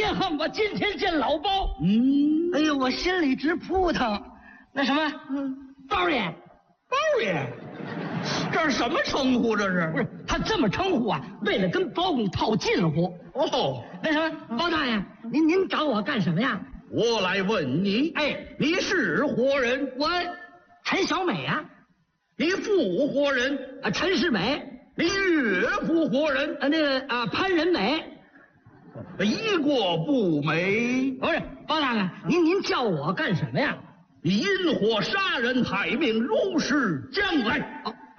别恨我今天见老包。哎呦，我心里直扑腾。那什么，包爷， 包爷，这是什么称呼？这是不是他这么称呼啊？为了跟包公套近乎。 哦， 那什么，包大爷，您找我干什么呀？ 我来问你，你是何人？ 我陈小美啊。 你父何人？ 陈世美。 你岳父何人？ 潘仁美。 一个不美。 不是，包大爷，您叫我干什么呀？ 你因何杀人害命，如实将来。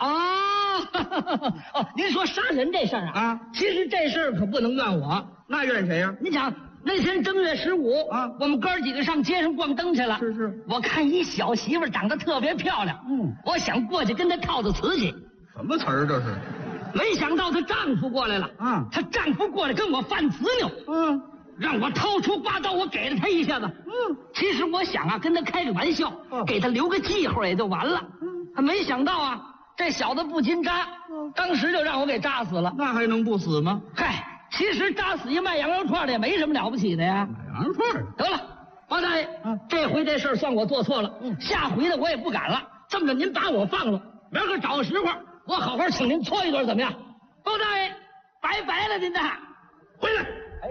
您说杀人这事儿啊？其实这事儿可不能怨我。 那怨谁呀？ 您想那天正月15啊，我们哥几个上街上逛灯去了。 是， 我看一小媳妇长得特别漂亮，我想过去跟她套套瓷器。 什么词儿这是？ 没想到她丈夫过来了。她丈夫过来跟我犯执拗。让我掏出刮刀，我给了她一下子。其实我想啊，跟她开个玩笑，给她留个记号也就完了。没想到啊，这小子不禁扎，当时就让我给扎死了。 那还能不死吗？ 嗨，其实扎死一卖羊肉串的也没什么了不起的呀。 卖羊肉串得了，包大爷，这回这事儿算我做错了。下回的我也不敢了。这么着，您把我放了，明儿个找个时候，我好好请您搓一顿，怎么样？包大爷，拜拜了您的， 回来。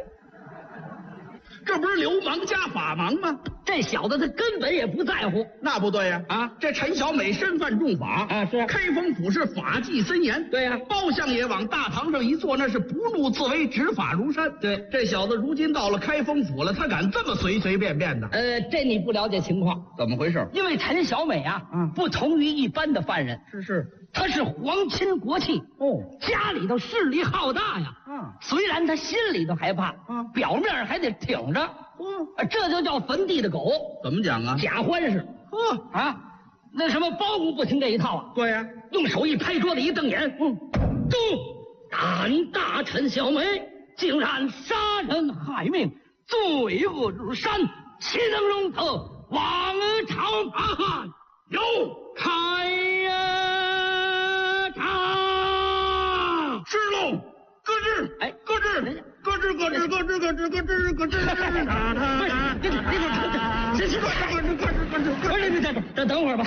这不是流氓加法盲吗？ 这小子他根本也不在乎。 那不对呀！这陈小美身犯重法是开封府是法纪森严。 对呀， 包相爷往大堂上一坐，那是不怒自威，执法如山。 对， 这小子如今到了开封府了，他敢这么随随便便的？ 这你不了解情况。 怎么回事？ 因为陈小美啊，不同于一般的犯人。 是， 他是皇亲国戚家里头势力浩大呀。虽然他心里头害怕，表面还得挺着。这就叫坟地的狗。 怎么讲啊？ 假欢实。那什么包公不听这一套啊？ 对呀， 用手一拍桌子一瞪眼，胆大陈小美竟然杀人害命，罪恶如山，岂能容他王朝大汉？有开呀！ 是喽，搁置，搁置。 这等会儿吧。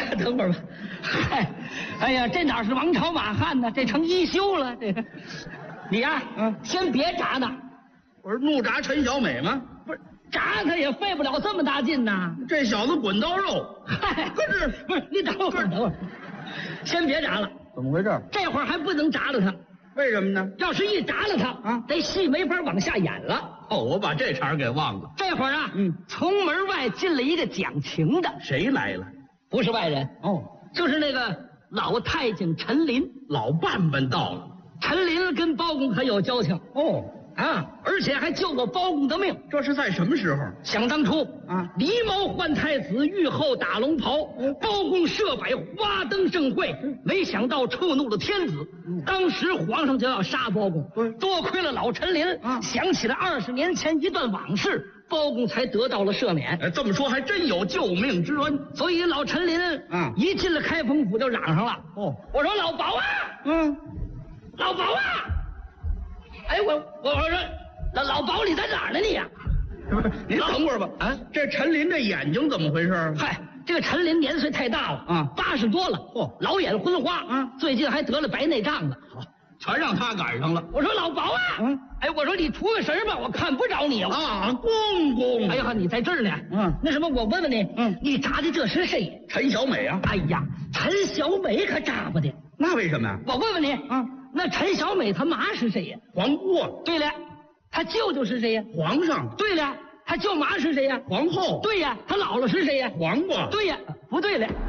哎呀，这哪是王朝马汉呢？这成一休了。这个，你呀，先别炸呢。 我是怒炸陈小美吗？ 不是，炸他也费不了这么大劲呐。 这小子滚刀肉。 搁置，不是你等会儿，先别炸了。 怎么回事？ 这会儿还不能炸了他。 为什么呢？ 要是一炸了他这戏没法往下演了。 我把这茬给忘了。 这会儿啊，从门外进了一个讲情的。 谁来了？ 不是外人就是那个老太监陈琳。 老伴伴到了。 陈琳跟包公可有交情而且还救过包公的命。 这是在什么时候？ 想当初狸猫换太子，御后打龙袍，包公设摆花灯盛会，没想到触怒了天子。当时皇上就要杀包公，多亏了老陈琳想起了20年前一段往事，包公才得到了赦免。 这么说还真有救命之恩。 所以老陈琳一进了开封府就嚷上了。我说老包啊，老包啊，我说老包你在哪儿呢你呀？ 您等会儿吧。这陈琳这眼睛怎么回事？ 嗨，这个陈琳年岁太大了80多了，老眼昏花最近还得了白内障了。 全让他赶上了。 我说老包啊，我说你出个神吧，我看不着你公公。 哎呀，你在这儿呢。那什么，我问问你，你炸的这是谁？ 陈小美啊。 哎呀，陈小美可炸不的。 那为什么呀？ 我问问你，那陈小美她妈是谁呀？ 皇姑。 对了，她舅舅是谁呀？ 皇上。 对了，她舅妈是谁呀？ 皇后。 对呀，她姥姥是谁呀？ 黄瓜。 对呀，不对了。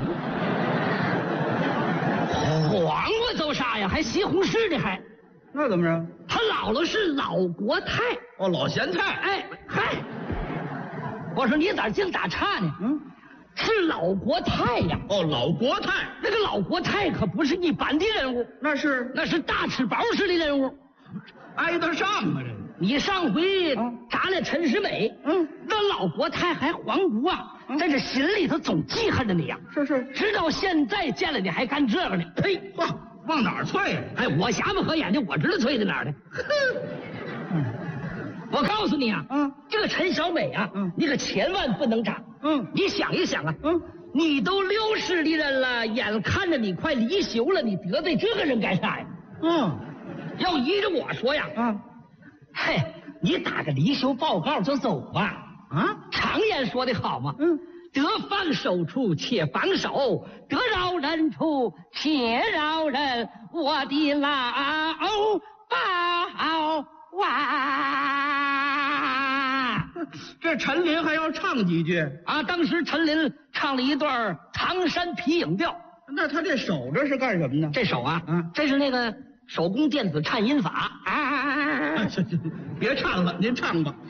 黄瓜都啥呀？还西红柿呢还？ 那怎么着？ 他姥姥是老国太。 老咸菜。 我说你咋净打岔呢？是老国太呀。 老国太。 那个老国太可不是一般的人物，那是大吃饱似的人物， 挨得上啊这。 你上回炸了陈世美，那老国太还皇姑在这心里头总记恨着你呀。 是， 直到现在见了你还干这个呢。呸！ 往哪儿啐呀？ 我瞎不合眼睛，我知道啐在哪儿呢。我告诉你这这个陈小美啊，你可千万不能长。你想一想啊，你都60的人了，眼看着你快离休了，你得罪这个人干啥呀？要依着我说呀，嘿，你打个离休报告就走吧。常言说的好嘛，得放手处且放手，得饶人处且饶人。我的老包啊！ 这陈琳还要唱几句啊？当时陈琳唱了一段《唐山皮影调》。 那他这手这是干什么呢？ 这手啊，这是那个手工电子颤音法。 别唱了，您唱吧。